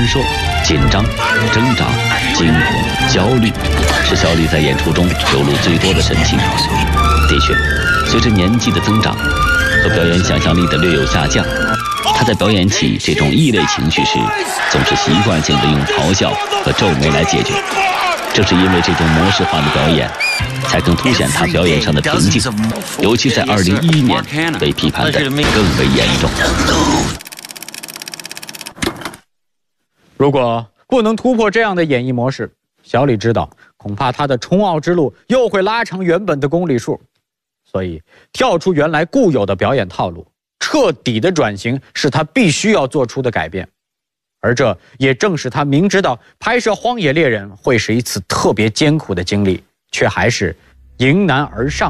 说，紧张、挣扎、惊恐、焦虑，是小李在演出中流露最多的神情。的确，随着年纪的增长和表演想象力的略有下降，他在表演起这种异类情绪时，总是习惯性的用嘲笑和皱眉来解决。正是因为这种模式化的表演，才更凸显他表演上的瓶颈，尤其在2011年被批判的更为严重。 如果不能突破这样的演绎模式，小李知道恐怕他的冲奥之路又会拉长原本的公里数。所以跳出原来固有的表演套路，彻底的转型是他必须要做出的改变。而这也正是他明知道拍摄《荒野猎人》会是一次特别艰苦的经历，却还是迎难而上